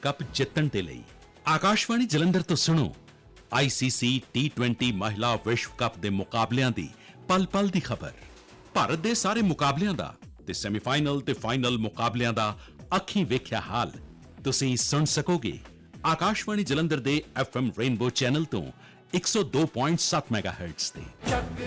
Cup ਜਿੱਤਣ ਦੇ ਲਈ। ਆਕਾਸ਼ਵਾਣੀ ਜਲੰਧਰ ਤੋਂ ਸੁਣੋ ICC T20 ਮਹਿਲਾ ਵਿਸ਼ਵ ਕੱਪ ਦੇ ਮੁਕਾਬਲਿਆਂ ਦੀ ਪਲ-ਪਲ ਦੀ ਖਬਰ। ਭਾਰਤ ਦੇ ਸਾਰੇ ਮੁਕਾਬਲਿਆਂ ਦਾ ਤੇ ਸੈਮੀਫਾਈਨਲ ਤੇ ਫਾਈਨਲ ਮੁਕਾਬਲਿਆਂ ਦਾ ਅੱਖੀਂ ਵੇਖਿਆ ਹਾਲ ਤੁਸੀਂ ਸੁਣ ਸਕੋਗੇ ਆਕਾਸ਼ਵਾਣੀ ਜਲੰਧਰ ਦੇ FM ਰੇਨਬੋ ਚੈਨਲ ਤੋਂ 102.7 ਮੈਗਾਹਰਟਜ਼ ਤੇ।